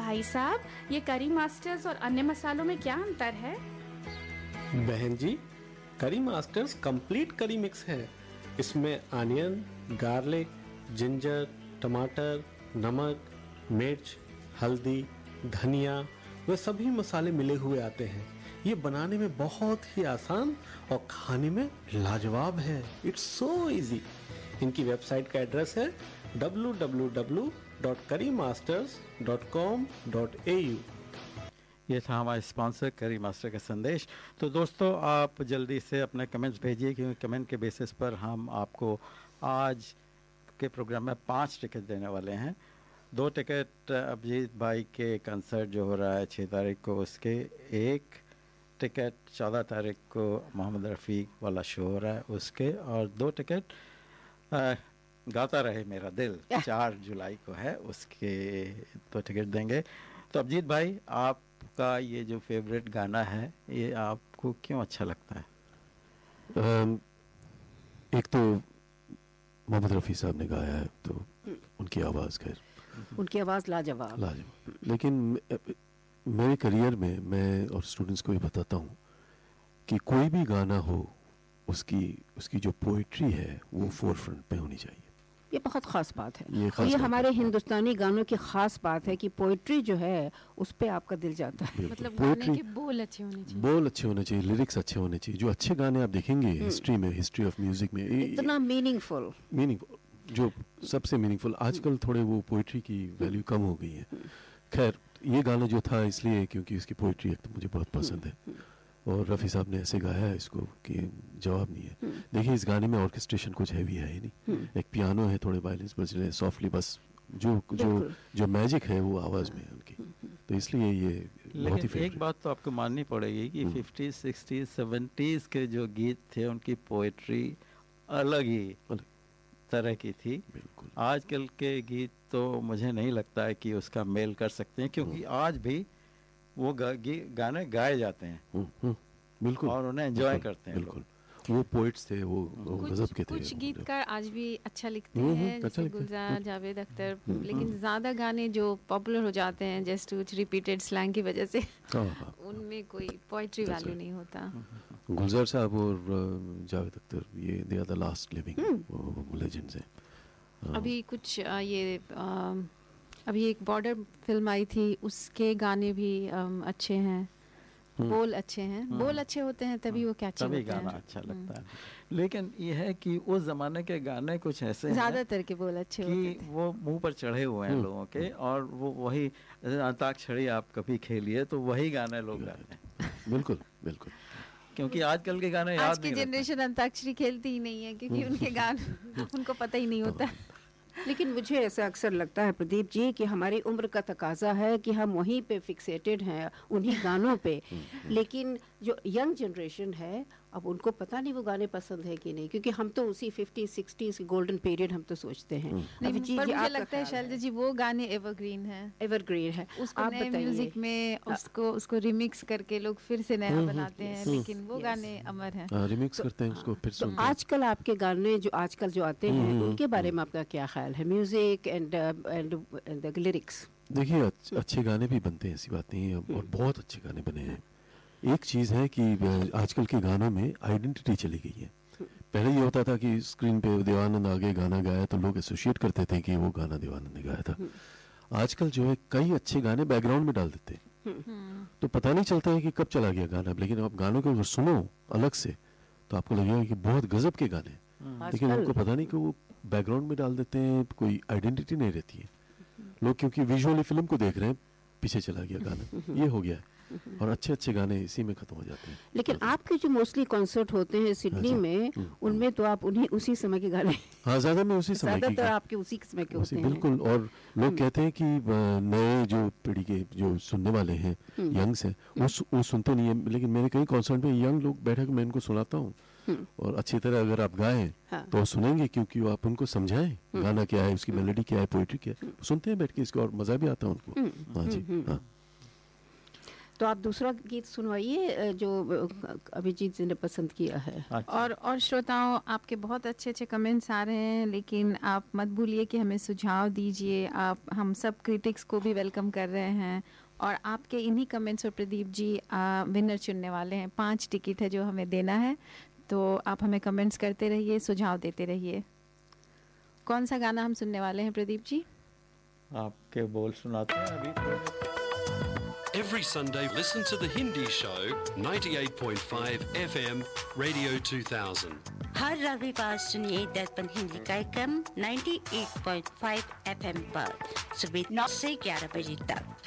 भाई साहब, ये करी मास्टर्स और अन्य मसालों में क्या अंतर है? बहन जी, करी मास्टर्स कंप्लीट करी मिक्स है। इसमें अनियन, गार्लिक, जिंजर, टमाटर, नमक, मिर्च, हल्दी, धनिया वे सभी मसाले मिले हुए आते हैं। ये बनाने में बहुत ही आसान और खाने में लाजवाब है। It's so easy. इनकी वेबसाइट का एड्रेस है www.currymasters.com.au। ये था हमारे स्पॉन्सर करी मास्टर का संदेश। तो दोस्तों, आप जल्दी से अपने कमेंट्स भेजिए, क्योंकि कमेंट के बेसिस पर हम आपको आज के प्रोग्राम में 5 टिकट देने वाले हैं। 2 टिकट अभिजीत भाई के कंसर्ट जो हो रहा है 6 तारीख को, उसके। 1 टिकट 14 तारीख को मोहम्मद रफ़ी वाला शो हो रहा है, उसके। और 2 टिकट गाता रहे मेरा दिल 4 जुलाई को है, उसके 2 टिकट देंगे। तो अभिजीत भाई, आपका ये जो फेवरेट गाना है, ये आपको क्यों अच्छा लगता है? एक तो मोहम्मद रफ़ी साहब ने गाया है, तो उनकी आवाज़, खैर उनकी आवाज़ लाजवाब। लेकिन मेरे करियर में मैं और स्टूडेंट्स को ये बताता हूँ कि कोई भी गाना हो, उसकी जो पोइट्री है वो फोरफ्रंट पे होनी चाहिए। ये बहुत ख़ास बात है। ये हमारे हिंदुस्तानी गानों की ख़ास बात है कि पोइट्री जो है उस पे आपका दिल जाता है। मतलब गाने के बोल अच्छे होने चाहिए, लिरिक्स अच्छे होने चाहिए। जो अच्छे गाने आप देखेंगे हिस्ट्री ऑफ म्यूजिक में, इतना मीनिंगफुल, जो सबसे मीनिंगफुल। आजकल थोड़े वो पोइट्री की वैल्यू कम हो गई है। खैर, ये गाना जो था इसलिए क्योंकि इसकी पोइट्री एक तो मुझे बहुत पसंद है, और रफ़ी साहब ने ऐसे गाया है इसको कि जवाब नहीं है। देखिए, इस गाने में ऑर्केस्ट्रेशन कुछ हैवी है ही नहीं। एक पियानो है, थोड़े वायलिन्स बज रहे हैं सॉफ्टली, बस जो मैजिक है वो आवाज़ में है उनकी। तो इसलिए ये बहुत ही एक बात तो आपको माननी पड़ेगी कि 50s, 60s, 70s के जो गीत थे, उनकी पोइट्री अलग ही तरह की थी। बिल्कुल। आजकल के गीत तो मुझे नहीं लगता है कि उसका मेल कर सकते हैं, क्योंकि आज भी वो गाने गाए जाते हैं। बिल्कुल। और उन्हें एंजॉय करते हैं। बिल्कुल। वो पोइट्स थे, वो गजब के थे। कुछ गीतकार आज भी अच्छा लिखते हैं, जैसे गुलजार, जावेद अख्तर, लेकिन ज़्यादा गाने जो पॉपुलर हो जाते हैं जस्ट कुछ रिपीटेड स्लैंग की वजह से उनमें कोई पोइट्री वैल्यू नहीं होता। गुलजार साहब और जावेद अख्तर, ये they are the last living legends हैं। अभी कुछ अभी एक बॉर्डर फिल्म आई थी, उसके गाने भी अच्छे हैं, बोल अच्छे हैं। बोल अच्छे होते हैं तभी वो कैची होते हैं, तभी गाना अच्छा लगता है। लेकिन ये है कि उस जमाने के गाने कुछ ऐसे ज्यादातर के बोल अच्छे होते थे, वो मुंह पर चढ़े हुए हैं लोगों के, और वो वही अंताक्षरी आप कभी खेलिए तो वही गाने लोग गाते हैं। बिल्कुल बिल्कुल। क्योंकि आजकल के गाने याद आज की जनरेशन अंताक्षरी खेलती ही नहीं है, क्योंकि उनके गाने उनको पता ही नहीं होता। लेकिन मुझे ऐसा अक्सर लगता है प्रदीप जी कि हमारी उम्र का तकाजा है कि हम वहीं पे फिक्सेटेड हैं, उन्हीं गानों पे। लेकिन जो यंग जनरेशन है, अब उनको पता नहीं वो गाने पसंद है कि नहीं, क्योंकि हम तो उसी 50s 60s गोल्डन पीरियड हम तो सोचते हैं। पर मुझे लगता है शैलजा जी वो गाने एवरग्रीन है, उसको आप नए म्यूजिक में उसको रिमिक्स करके लोग फिर से नया बनाते हैं, लेकिन वो गाने अमर हैं। रिमिक्स करते हैं उसको, फिर सुनते हैं। आजकल आपके गाने जो आजकल जो आते हैं उनके बारे में आपका क्या ख्याल है, म्यूजिक एंड द लिरिक्स? देखिए, अच्छे गाने भी बनते हैं, ऐसी बात नहीं है, और बहुत अच्छे गाने बने हैं। एक चीज़ है कि आजकल के गानों में आइडेंटिटी चली गई है। पहले ये होता था कि स्क्रीन पे देवानंद आगे गाना गाया तो लोग एसोसिएट करते थे कि वो गाना देवानंद ने गाया था। आजकल जो है कई अच्छे गाने बैकग्राउंड में डाल देते हैं, तो पता नहीं चलता है कि कब चला गया गाना। लेकिन आप गानों को अगर सुनो अलग से तो आपको लगेगा कि बहुत गजब के गाने, लेकिन उनको पता नहीं कि वो बैकग्राउंड में डाल देते हैं, कोई आइडेंटिटी नहीं रहती है। लोग क्योंकि विजुअली फिल्म को देख रहे हैं, पीछे चला गया गाना, ये हो गया है, और अच्छे अच्छे गाने इसी में खत्म हो जाते हैं। लेकिन आपके जो मोस्टली कॉन्सर्ट होते हैं सिडनी में, उनमें तो आप उसी समय के गाने, हाँ, ज्यादा में उसी समय के आपके उसी समय के होते हैं। बिल्कुल। और लोग कहते हैं कि नए जो पीढ़ी के जो सुनने वाले हैं, यंग्स हैं, वो सुनते नहीं है। लेकिन मेरे कई कॉन्सर्ट में यंग लोग बैठे, मैं इनको सुनाता हूँ, और अच्छी तरह अगर आप गाएं तो सुनेंगे, क्योंकि आप उनको समझाएं गाना क्या है, उसकी मेलोडी क्या है, पोइट्री क्या है, सुनते हैं बैठ के इसको, और मजा भी आता है उनको। हाँ जी, हाँ। तो आप दूसरा गीत सुनवाइए जो अभिजीत जी ने पसंद किया है। और श्रोताओं, आपके बहुत अच्छे अच्छे कमेंट्स आ रहे हैं, लेकिन आप मत भूलिए कि हमें सुझाव दीजिए। आप, हम सब क्रिटिक्स को भी वेलकम कर रहे हैं, और आपके इन्हीं कमेंट्स और प्रदीप जी विनर चुनने वाले हैं। 5 टिकट है जो हमें देना है, तो आप हमें कमेंट्स करते रहिए, सुझाव देते रहिए। कौन सा गाना हम सुनने वाले हैं प्रदीप जी? आपके बोल सुनाते हैं अभी। Every Sunday, listen to the Hindi show 98.5 FM Radio 2000. हर रविवार सुनिए दर्पण हिंदी कार्यक्रम 98.5 FM पर सुबह 9 से 11 बजे तक।